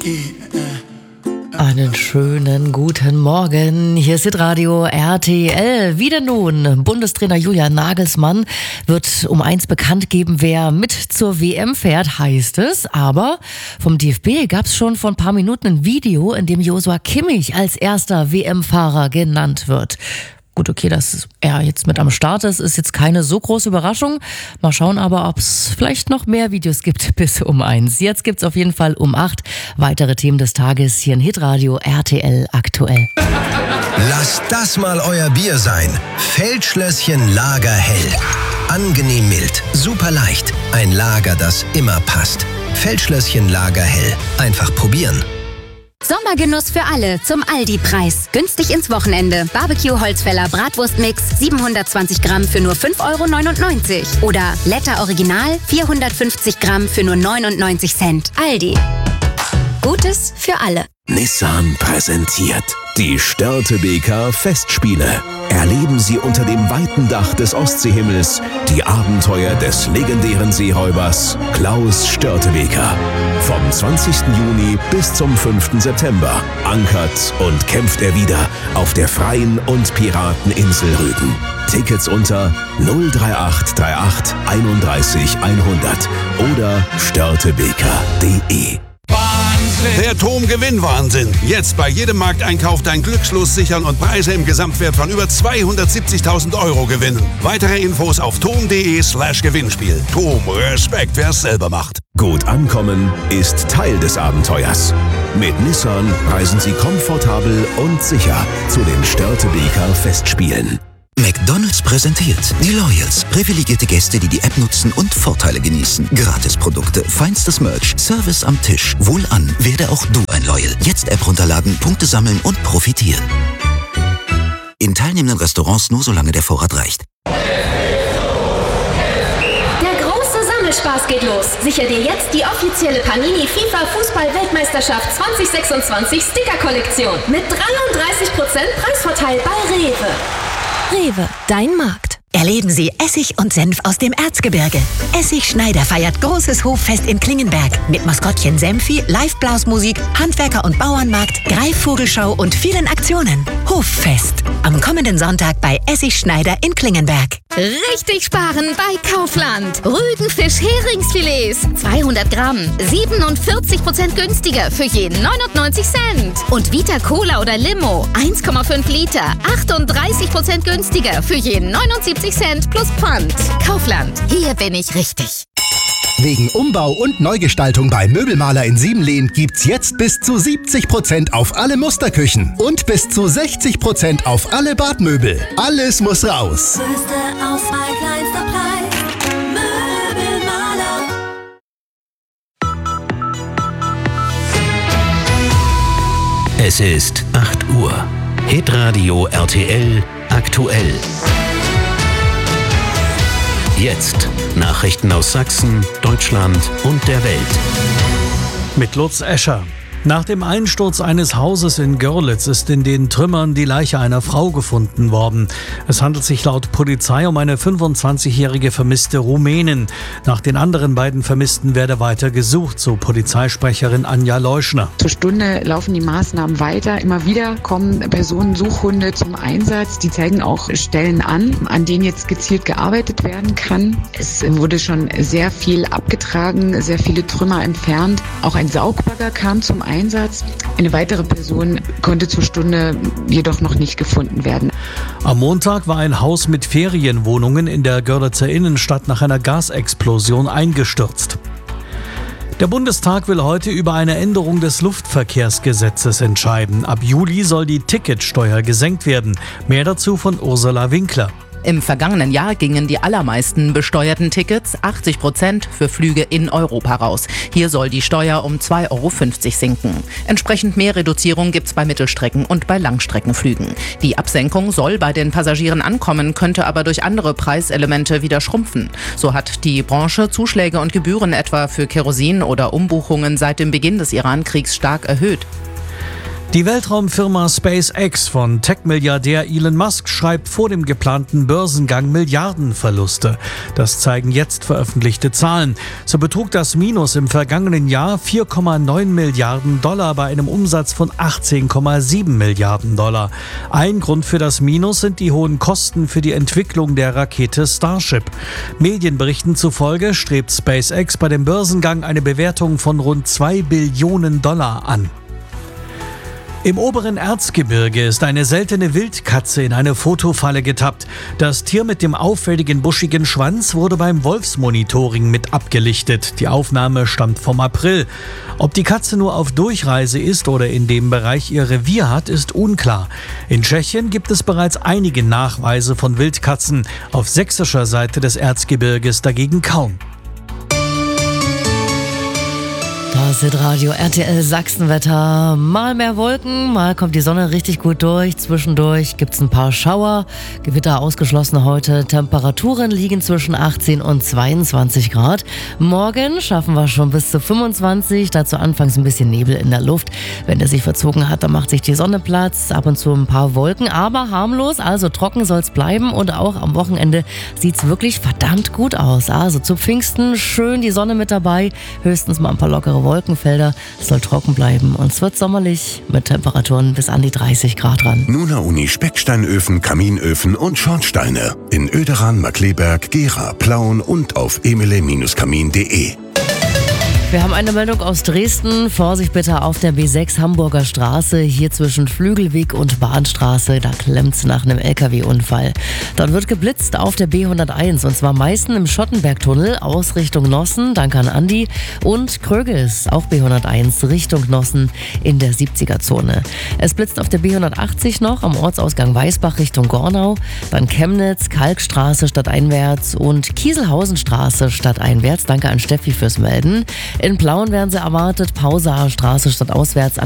Einen schönen guten Morgen. Hier ist Radio RTL. Wieder nun. Bundestrainer Julian Nagelsmann wird um 1 bekannt geben, wer mit zur WM fährt, heißt es. Aber vom DFB gab es schon vor ein paar Minuten ein Video, in dem Joshua Kimmich als erster WM-Fahrer genannt wird. Gut, okay, dass er jetzt mit am Start ist jetzt keine so große Überraschung. Mal schauen aber, ob es vielleicht noch mehr Videos gibt bis um 1. Jetzt gibt's auf jeden Fall um 8 weitere Themen des Tages hier in Hitradio RTL aktuell. Lasst das mal euer Bier sein. Feldschlösschen Lagerhell. Angenehm mild, super leicht. Ein Lager, das immer passt. Feldschlösschen Lagerhell. Einfach probieren. Sommergenuss für alle zum Aldi-Preis. Günstig ins Wochenende. Barbecue-Holzfäller Bratwurstmix 720 Gramm für nur 5,99 €. Oder Letter Original 450 Gramm für nur 99 Cent. Aldi. Gutes für alle. Nissan präsentiert die Störtebeker Festspiele. Erleben Sie unter dem weiten Dach des Ostseehimmels die Abenteuer des legendären Seeräubers Klaus Störtebeker. Vom 20. Juni bis zum 5. September ankert und kämpft er wieder auf der freien und Pirateninsel Rügen. Tickets unter 03838 31 100 oder störtebeker.de. Der TOM-Gewinnwahnsinn. Jetzt bei jedem Markteinkauf dein Glückslos sichern und Preise im Gesamtwert von über 270.000 € gewinnen. Weitere Infos auf tom.de/Gewinnspiel. TOM, Respekt, wer es selber macht. Gut ankommen ist Teil des Abenteuers. Mit Nissan reisen Sie komfortabel und sicher zu den Störtebeker Festspielen. McDonald's präsentiert die Loyals. Privilegierte Gäste, die die App nutzen und Vorteile genießen. Gratisprodukte, feinstes Merch, Service am Tisch. Wohlan, werde auch du ein Loyal. Jetzt App runterladen, Punkte sammeln und profitieren. In teilnehmenden Restaurants nur solange der Vorrat reicht. Der große Sammelspaß geht los. Sichere dir jetzt die offizielle Panini FIFA Fußball-Weltmeisterschaft 2026 Sticker-Kollektion mit 33% Preisvorteil bei Rewe. Rewe, dein Markt. Erleben Sie Essig und Senf aus dem Erzgebirge. Essig Schneider feiert großes Hoffest in Klingenberg mit Maskottchen Senfi, Live-Blasmusik, Handwerker- und Bauernmarkt, Greifvogelschau und vielen Aktionen. Hoffest. Am kommenden Sonntag bei Essig Schneider in Klingenberg. Richtig sparen bei Kaufland. Rügenfisch-Heringsfilets 200 Gramm, 47% günstiger für jeden 99 Cent. Und Vita Cola oder Limo 1,5 Liter, 38% günstiger für jeden 79 Cent plus Pfand. Kaufland, hier bin ich richtig. Wegen Umbau und Neugestaltung bei Möbelmaler in Siebenlehn gibt's jetzt bis zu 70% auf alle Musterküchen und bis zu 60% auf alle Badmöbel. Alles muss raus. Größte Auswahl, kleinster Preis. Möbelmaler. Es ist 8 Uhr. Hitradio RTL aktuell. Jetzt Nachrichten aus Sachsen, Deutschland und der Welt. Mit Lutz Escher. Nach dem Einsturz eines Hauses in Görlitz ist in den Trümmern die Leiche einer Frau gefunden worden. Es handelt sich laut Polizei um eine 25-jährige vermisste Rumänin. Nach den anderen beiden Vermissten werde weiter gesucht, so Polizeisprecherin Anja Leuschner. Zur Stunde laufen die Maßnahmen weiter. Immer wieder kommen Personensuchhunde zum Einsatz. Die zeigen auch Stellen an denen jetzt gezielt gearbeitet werden kann. Es wurde schon sehr viel abgetragen, sehr viele Trümmer entfernt. Auch ein Saugbagger kam zum Einsatz. Eine weitere Person konnte zur Stunde jedoch noch nicht gefunden werden. Am Montag war ein Haus mit Ferienwohnungen in der Görlitzer Innenstadt nach einer Gasexplosion eingestürzt. Der Bundestag will heute über eine Änderung des Luftverkehrsgesetzes entscheiden. Ab Juli soll die Ticketsteuer gesenkt werden. Mehr dazu von Ursula Winkler. Im vergangenen Jahr gingen die allermeisten besteuerten Tickets, 80%, für Flüge in Europa raus. Hier soll die Steuer um 2,50 € sinken. Entsprechend mehr Reduzierung gibt's bei Mittelstrecken- und bei Langstreckenflügen. Die Absenkung soll bei den Passagieren ankommen, könnte aber durch andere Preiselemente wieder schrumpfen. So hat die Branche Zuschläge und Gebühren etwa für Kerosin oder Umbuchungen seit dem Beginn des Iran-Kriegs stark erhöht. Die Weltraumfirma SpaceX von Tech-Milliardär Elon Musk schreibt vor dem geplanten Börsengang Milliardenverluste. Das zeigen jetzt veröffentlichte Zahlen. So betrug das Minus im vergangenen Jahr 4,9 Milliarden Dollar bei einem Umsatz von 18,7 Milliarden Dollar. Ein Grund für das Minus sind die hohen Kosten für die Entwicklung der Rakete Starship. Medienberichten zufolge strebt SpaceX bei dem Börsengang eine Bewertung von rund 2 Billionen Dollar an. Im oberen Erzgebirge ist eine seltene Wildkatze in eine Fotofalle getappt. Das Tier mit dem auffälligen buschigen Schwanz wurde beim Wolfsmonitoring mit abgelichtet. Die Aufnahme stammt vom April. Ob die Katze nur auf Durchreise ist oder in dem Bereich ihr Revier hat, ist unklar. In Tschechien gibt es bereits einige Nachweise von Wildkatzen. Auf sächsischer Seite des Erzgebirges dagegen kaum. Das ist Radio RTL Sachsenwetter. Mal mehr Wolken, mal kommt die Sonne richtig gut durch. Zwischendurch gibt es ein paar Schauer. Gewitter ausgeschlossen heute. Temperaturen liegen zwischen 18 und 22 Grad. Morgen schaffen wir schon bis zu 25. Dazu anfangs ein bisschen Nebel in der Luft. Wenn der sich verzogen hat, dann macht sich die Sonne Platz. Ab und zu ein paar Wolken, aber harmlos. Also trocken soll es bleiben. Und auch am Wochenende sieht es wirklich verdammt gut aus. Also zu Pfingsten schön die Sonne mit dabei. Höchstens mal ein paar lockere Wolkenfelder. Es soll trocken bleiben und es wird sommerlich mit Temperaturen bis an die 30 Grad ran. Nuna Uni Specksteinöfen, Kaminöfen und Schornsteine. In Oederan, Markleberg, Gera, Plauen und auf emile-kamin.de. Wir haben eine Meldung aus Dresden. Vorsicht bitte auf der B6 Hamburger Straße, hier zwischen Flügelweg und Bahnstraße. Da klemmt's nach einem LKW-Unfall. Dort wird geblitzt auf der B101 und zwar meistens im Schottenbergtunnel aus Richtung Nossen. Danke an Andi. Und Krögels, auch B101 Richtung Nossen in der 70er-Zone. Es blitzt auf der B180 noch am Ortsausgang Weißbach Richtung Gornau. Dann Chemnitz, Kalkstraße stadteinwärts und Kieselhausenstraße stadteinwärts. Danke an Steffi fürs Melden. In Plauen werden sie erwartet, Pausaer Straße stadtauswärts